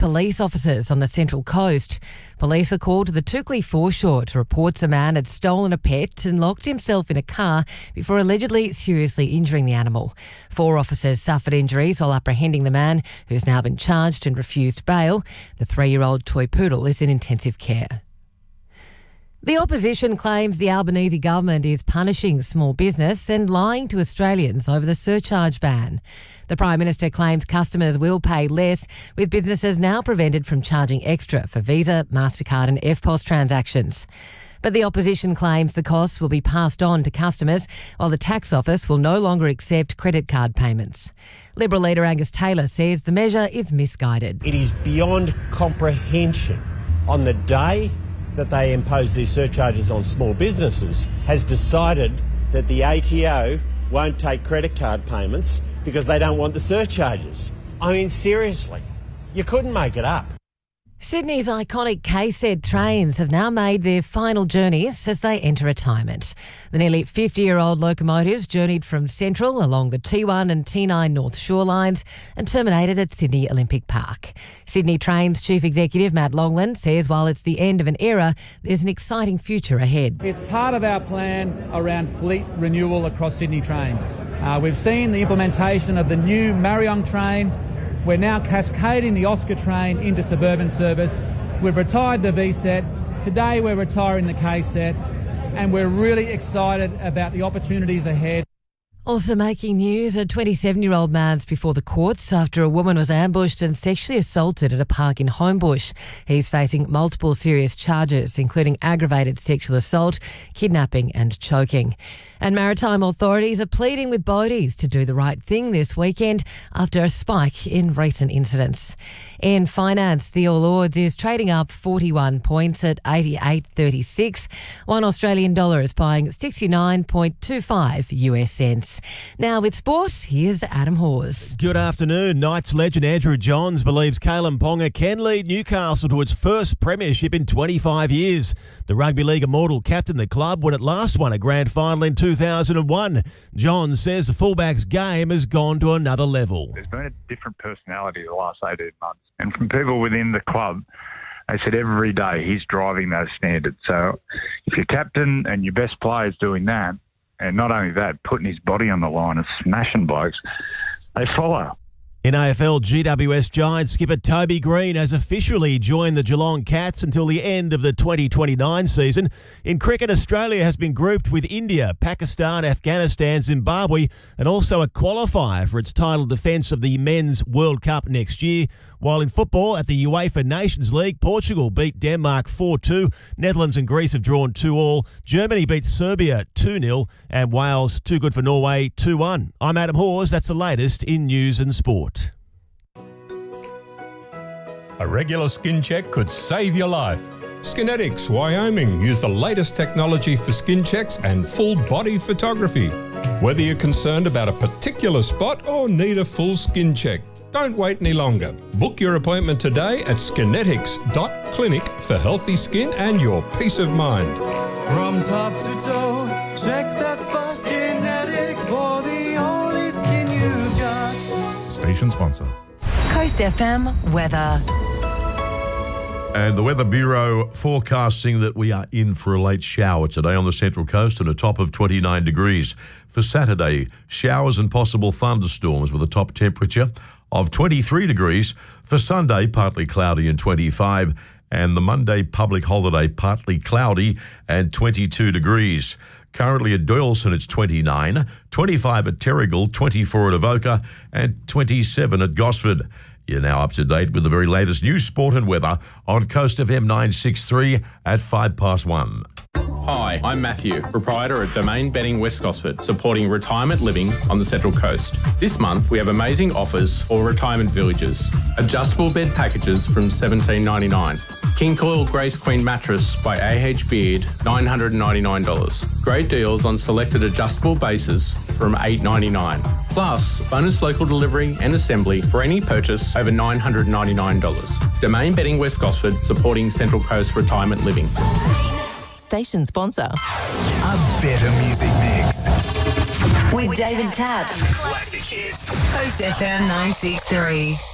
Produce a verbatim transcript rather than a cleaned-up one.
police officers on the Central Coast. Police are called to the Toukley foreshore to reports a man had stolen a pet and locked himself in a car before allegedly seriously injuring the animal. Four officers suffered injuries while apprehending the man, who's now been charged and refused bail. The three-year-old toy poodle is in intensive care. The opposition claims the Albanese government is punishing small business and lying to Australians over the surcharge ban. The Prime Minister claims customers will pay less, with businesses now prevented from charging extra for Visa, MasterCard and F P O S transactions. But the opposition claims the costs will be passed on to customers, while the tax office will no longer accept credit card payments. Liberal leader Angus Taylor says the measure is misguided. It is beyond comprehension. On the day that they impose these surcharges on small businesses, has decided that the A T O won't take credit card payments because they don't want the surcharges. I mean, seriously, you couldn't make it up. Sydney's iconic K Z trains have now made their final journeys as they enter retirement. The nearly fifty-year-old locomotives journeyed from Central along the T one and T nine North Shore lines and terminated at Sydney Olympic Park. Sydney Trains Chief Executive Matt Longland says while it's the end of an era, there's an exciting future ahead. It's part of our plan around fleet renewal across Sydney Trains. Uh, we've seen the implementation of the new Marion train. We're now cascading the Oscar train into suburban service. We've retired the V SET. Today we're retiring the K SET. And we're really excited about the opportunities ahead. Also making news, a twenty-seven-year-old man's before the courts after a woman was ambushed and sexually assaulted at a park in Homebush. He's facing multiple serious charges, including aggravated sexual assault, kidnapping and choking. And maritime authorities are pleading with boaties to do the right thing this weekend after a spike in recent incidents. In finance, the All Ords is trading up forty-one points at eighty-eight thirty-six. One Australian dollar is buying sixty-nine point two five U S cents. Now with sport, here's Adam Hawes. Good afternoon. Knights legend Andrew Johns believes Kalen Ponga can lead Newcastle to its first premiership in twenty-five years. The Rugby League immortal captained the club when it last won a grand final in two thousand one. Johns says the fullback's game has gone to another level. There's been a different personality the last eighteen months. And from people within the club, they said every day he's driving those standards. So if your captain and your best player is doing that, and not only that, putting his body on the line and smashing blokes, they follow. In A F L, G W S Giants skipper Toby Green has officially joined the Geelong Cats until the end of the twenty twenty-nine season. In cricket, Australia has been grouped with India, Pakistan, Afghanistan, Zimbabwe, and also a qualifier for its title defence of the Men's World Cup next year. While in football, at the UEFA Nations League, Portugal beat Denmark four two, Netherlands and Greece have drawn two all, Germany beat Serbia two nil, and Wales too good for Norway two one. I'm Adam Hawes. That's the latest in news and sport. A regular skin check could save your life. Skinetics Wyoming use the latest technology for skin checks and full body photography. Whether you're concerned about a particular spot or need a full skin check, don't wait any longer. Book your appointment today at skinetics dot clinic for healthy skin and your peace of mind. From top to toe, check that spot. Skinetics for the only skin you got. Station sponsor. Coast F M weather. And the Weather Bureau forecasting that we are in for a late shower today on the Central Coast and a top of twenty-nine degrees. For Saturday, showers and possible thunderstorms with a top temperature of twenty-three degrees. For Sunday, partly cloudy and twenty-five. And the Monday public holiday, partly cloudy and twenty-two degrees. Currently at Doyleson, it's twenty-nine, twenty-five at Terrigal, twenty-four at Avoca, and twenty-seven at Gosford. You're now up to date with the very latest news, sport and weather on Coast F M nine sixty-three at five past one. Hi, I'm Matthew, proprietor at Domain Bedding West Gosford, supporting retirement living on the Central Coast. This month, we have amazing offers for retirement villages. Adjustable bed packages from seventeen ninety-nine. King Coil Grace Queen mattress by A H Beard, nine hundred ninety-nine dollars. Great deals on selected adjustable bases from eight ninety-nine. Plus, bonus local delivery and assembly for any purchase over nine hundred ninety-nine dollars. Domain Bedding West Gosford, supporting Central Coast retirement living. Station sponsor. A better music mix. With David Tapp. Classic hits. Coast F M nine sixty-three.